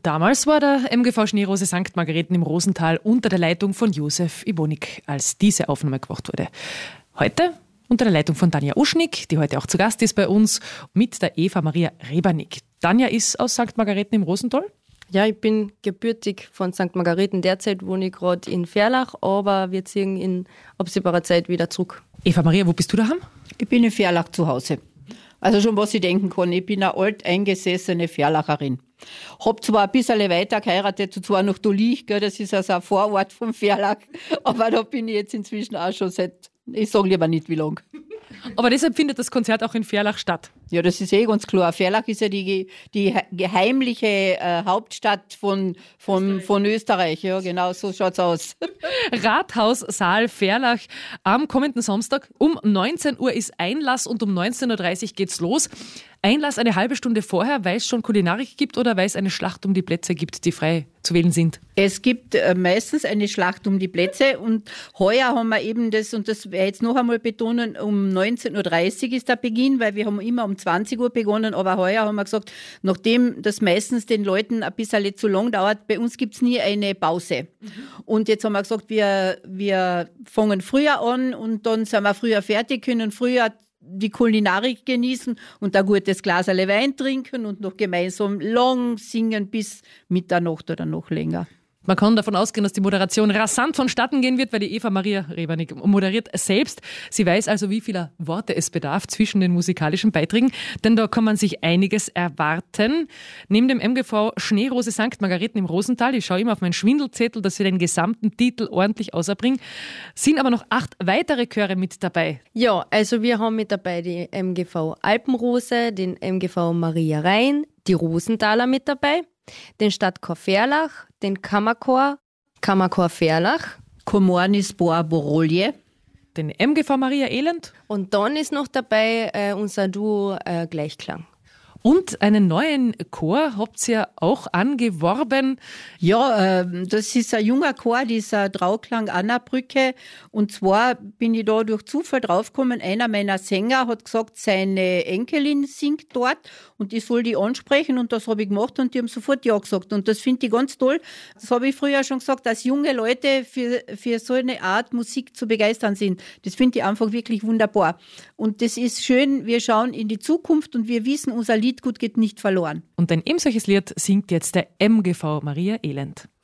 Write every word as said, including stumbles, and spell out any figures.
Damals war der M G V Schneerose Sankt Margarethen im Rosental unter der Leitung von Josef Ibonik, als diese Aufnahme gemacht wurde. Heute unter der Leitung von Tanja Uschnig, die heute auch zu Gast ist bei uns, mit der Eva Maria Rebernig. Tanja ist aus Sankt Margarethen im Rosental. Ja, ich bin gebürtig von Sankt Margarethen. Derzeit wohne ich gerade in Verlach, aber wir ziehen in absehbarer Zeit wieder zurück. Eva Maria, wo bist du daheim? Ich bin in Verlach zu Hause. Also schon, was ich denken kann. Ich bin eine alteingesessene Verlacherin. Hab zwar ein bisschen weiter geheiratet, zwar noch Dolich, gell, das ist also ein Vorort vom Verlach, aber da bin ich jetzt inzwischen auch schon seit, ich sage lieber nicht wie lang. Aber deshalb findet das Konzert auch in Verlach statt. Ja, das ist eh ganz klar. Verlach ist ja die, die geheimliche äh, Hauptstadt von, von, von Österreich. Ja, genau, so schaut's aus. Rathaussaal Verlach am kommenden Samstag. Um neunzehn Uhr ist Einlass und um neunzehn Uhr dreißig geht's los. Einlass eine halbe Stunde vorher, weil es schon Kulinarik gibt oder weil es eine Schlacht um die Plätze gibt, die frei zu wählen sind? Es gibt äh, meistens eine Schlacht um die Plätze und heuer haben wir eben das, und das werde ich jetzt noch einmal betonen, um neunzehn Uhr dreißig ist der Beginn, weil wir haben immer um zwanzig Uhr begonnen, aber heuer haben wir gesagt, nachdem das meistens den Leuten ein bisschen zu lang dauert, bei uns gibt es nie eine Pause. Mhm. Und jetzt haben wir gesagt, wir, wir fangen früher an und dann sind wir früher fertig, können früher die Kulinarik genießen und ein gutes Glas Wein trinken und noch gemeinsam lang singen bis Mitternacht oder noch länger. Man kann davon ausgehen, dass die Moderation rasant vonstatten gehen wird, weil die Eva Maria Rebernig moderiert selbst. Sie weiß also, wie viele Worte es bedarf zwischen den musikalischen Beiträgen, denn da kann man sich einiges erwarten. Neben dem M G V Schneerose Sankt Margarethen im Rosental, ich schaue immer auf meinen Schwindelzettel, dass wir den gesamten Titel ordentlich auserbringen, sind aber noch acht weitere Chöre mit dabei. Ja, also wir haben mit dabei die M G V Alpenrose, den M G V Maria Rhein, die Rosenthaler mit dabei, den Stadtchor Verlach, den Kammerchor, Kammerchor Verlach, Komornis Boa Borolje, den M G V Maria Elend und dann ist noch dabei äh, unser Duo äh, Gleichklang. Und einen neuen Chor habt ihr auch angeworben. Ja, äh, das ist ein junger Chor, dieser Trauklang Annabrücke. Und zwar bin ich da durch Zufall draufgekommen. Einer meiner Sänger hat gesagt, seine Enkelin singt dort und ich soll die ansprechen. Und das habe ich gemacht und die haben sofort ja gesagt. Und das finde ich ganz toll. Das habe ich früher schon gesagt, dass junge Leute für, für so eine Art Musik zu begeistern sind. Das finde ich einfach wirklich wunderbar. Und das ist schön, wir schauen in die Zukunft und wir wissen, unser Lied gut geht nicht verloren. Und ein eben solches Lied singt jetzt der M G V Maria Elend.